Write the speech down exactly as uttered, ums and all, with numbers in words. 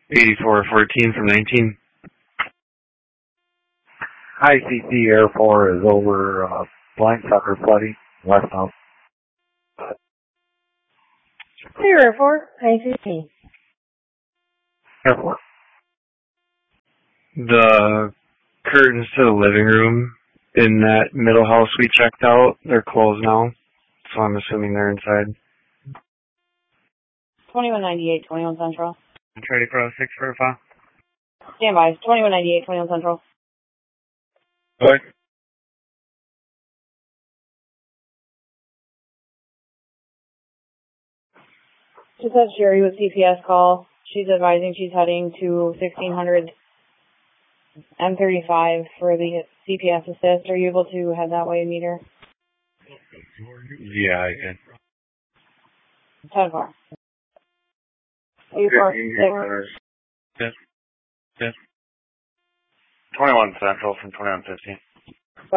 eighty-four fourteen from nineteen. I C C Air four is over uh, Blind Sucker Flooding, westbound. Air four, I C C. Air four. The curtains to the living room in that middle house we checked out, they're closed now, so I'm assuming they're inside. twenty-one ninety-eight, twenty-one Central. Ready for oh six for a file? Stand by. twenty-one ninety-eight, twenty-one Central. What? Just had Sherry with C P S call. She's advising she's heading to sixteen hundred M thirty-five for the C P S assist. Are you able to head that way and meet her? Yeah, I can. ten four. eight four six. Yes. Yes. twenty-one Central from twenty-one fifteen.